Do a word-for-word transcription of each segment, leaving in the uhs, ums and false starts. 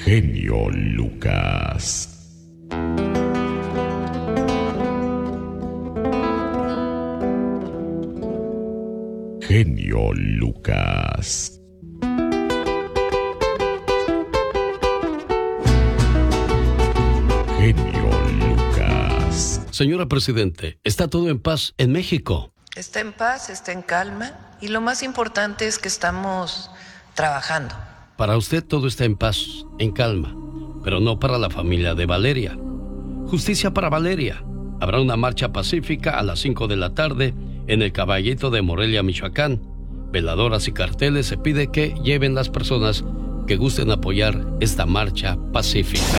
Genio Lucas. Genio Lucas. Genio Lucas. Señora Presidente, ¿está todo en paz en México? Está en paz, está en calma y lo más importante es que estamos trabajando. Para usted todo está en paz, en calma, pero no para la familia de Valeria. Justicia para Valeria. Habrá una marcha pacífica a las cinco de la tarde en el Caballito de Morelia, Michoacán. Veladoras y carteles se pide que lleven las personas que gusten apoyar esta marcha pacífica.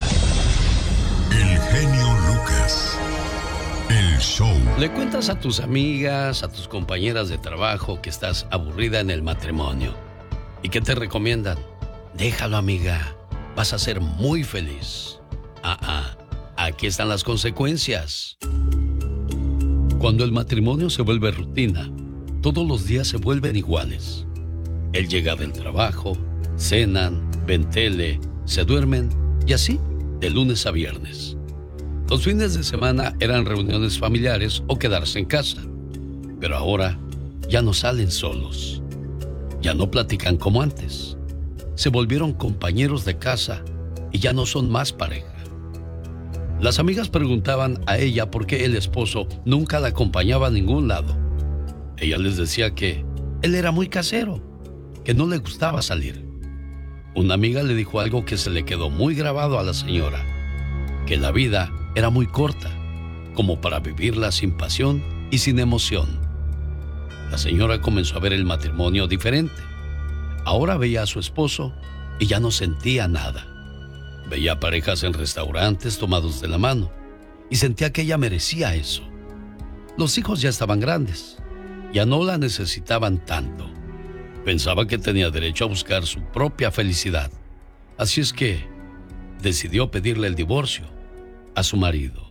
El genio Lucas. El show. Le cuentas a tus amigas, a tus compañeras de trabajo que estás aburrida en el matrimonio. ¿Y qué te recomiendan? Déjalo, amiga. Vas a ser muy feliz. Ah, ah. Aquí están las consecuencias. Cuando el matrimonio se vuelve rutina, todos los días se vuelven iguales. Él llega del trabajo, cenan, ven tele, se duermen y así de lunes a viernes. Los fines de semana eran reuniones familiares o quedarse en casa. Pero ahora ya no salen solos. Ya no platican como antes. Se volvieron compañeros de casa y ya no son más pareja. Las amigas preguntaban a ella por qué el esposo nunca la acompañaba a ningún lado. Ella les decía que él era muy casero, que no le gustaba salir. Una amiga le dijo algo que se le quedó muy grabado a la señora, que la vida era muy corta, como para vivirla sin pasión y sin emoción. La señora comenzó a ver el matrimonio diferente. Ahora veía a su esposo y ya no sentía nada. Veía parejas en restaurantes tomados de la mano y sentía que ella merecía eso. Los hijos ya estaban grandes, ya no la necesitaban tanto. Pensaba que tenía derecho a buscar su propia felicidad. Así es que decidió pedirle el divorcio a su marido.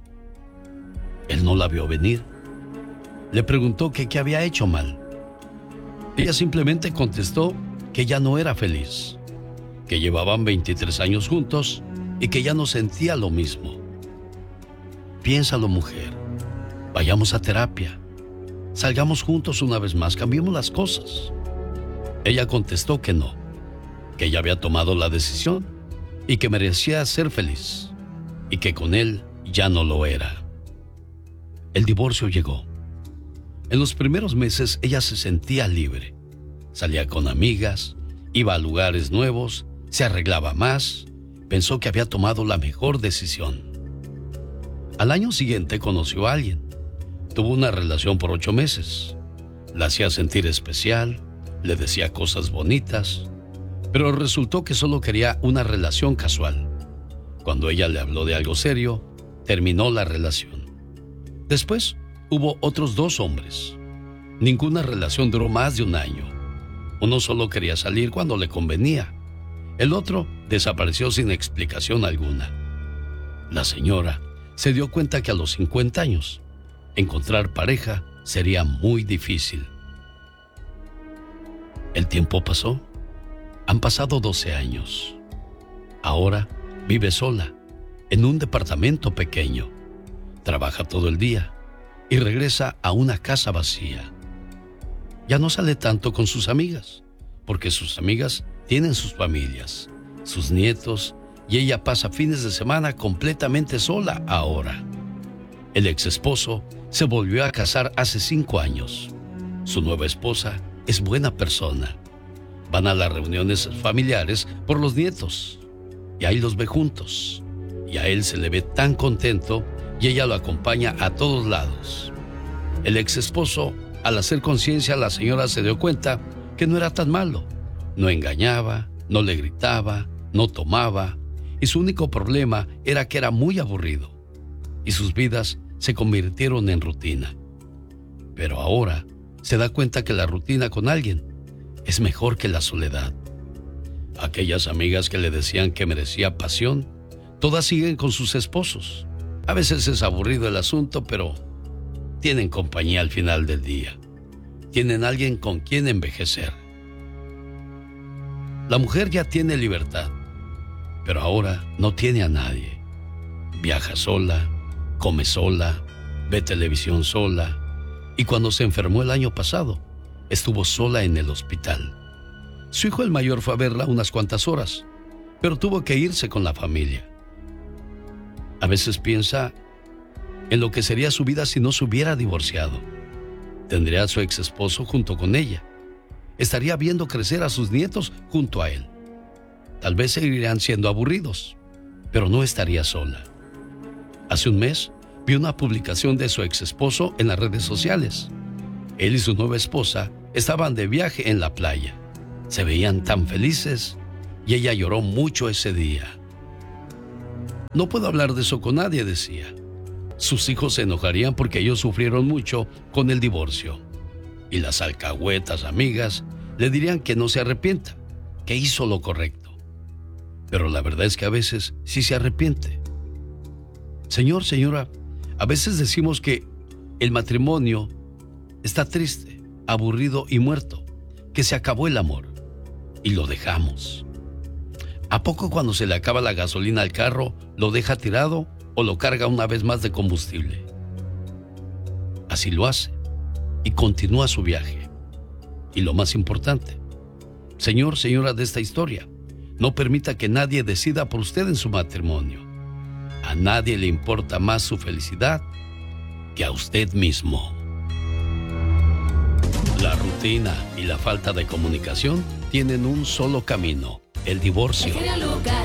Él no la vio venir. Le preguntó que qué había hecho mal. Ella simplemente contestó que ya no era feliz, que llevaban veintitrés años juntos y que ya no sentía lo mismo. Piénsalo, mujer. Vayamos a terapia. Salgamos juntos una vez más, cambiemos las cosas. Ella contestó que no, que ella había tomado la decisión y que merecía ser feliz y que con él ya no lo era. El divorcio llegó. En los primeros meses ella se sentía libre. Salía con amigas, iba a lugares nuevos, se arreglaba más, pensó que había tomado la mejor decisión. Al año siguiente conoció a alguien. Tuvo una relación por ocho meses. La hacía sentir especial, le decía cosas bonitas, pero resultó que solo quería una relación casual. Cuando ella le habló de algo serio, terminó la relación. Después hubo otros dos hombres. Ninguna relación duró más de un año. Uno solo quería salir cuando le convenía. El otro desapareció sin explicación alguna. La señora se dio cuenta que a los cincuenta años, encontrar pareja sería muy difícil. El tiempo pasó. Han pasado doce años. Ahora vive sola, en un departamento pequeño. Trabaja todo el día y regresa a una casa vacía. Ya no sale tanto con sus amigas, porque sus amigas tienen sus familias, sus nietos, y ella pasa fines de semana completamente sola ahora. El ex esposo se volvió a casar hace cinco años. Su nueva esposa es buena persona. Van a las reuniones familiares por los nietos, y ahí los ve juntos. Y a él se le ve tan contento y ella lo acompaña a todos lados. El ex esposo, al hacer conciencia, la señora se dio cuenta que no era tan malo. No engañaba, no le gritaba, no tomaba, y su único problema era que era muy aburrido. Y sus vidas se convirtieron en rutina. Pero ahora se da cuenta que la rutina con alguien es mejor que la soledad. Aquellas amigas que le decían que merecía pasión, todas siguen con sus esposos. A veces es aburrido el asunto, pero tienen compañía al final del día. Tienen alguien con quien envejecer. La mujer ya tiene libertad. pero ahora no tiene a nadie. Viaja sola, come sola, ve televisión sola, y cuando se enfermó el año pasado, estuvo sola en el hospital. Su hijo el mayor fue a verla unas cuantas horas, pero tuvo que irse con la familia. A veces piensa en lo que sería su vida si no se hubiera divorciado. Tendría a su ex esposo junto con ella. Estaría viendo crecer a sus nietos junto a él. Tal vez seguirían siendo aburridos, pero no estaría sola. Hace un mes vi una publicación de su ex esposo en las redes sociales. Él y su nueva esposa estaban de viaje en la playa. Se veían tan felices y ella lloró mucho ese día. No puedo hablar de eso con nadie, decía. Sus hijos se enojarían porque ellos sufrieron mucho con el divorcio. Y las alcahuetas amigas le dirían que no se arrepienta, que hizo lo correcto. Pero la verdad es que a veces sí se arrepiente. Señor, señora, a veces decimos que el matrimonio está triste, aburrido y muerto, que se acabó el amor, y lo dejamos. ¿A poco cuando se le acaba la gasolina al carro, lo deja tirado o lo carga una vez más de combustible? Así lo hace, y continúa su viaje. Y lo más importante, señor, señora de esta historia, no permita que nadie decida por usted en su matrimonio. A nadie le importa más su felicidad que a usted mismo. La rutina y la falta de comunicación tienen un solo camino: el divorcio.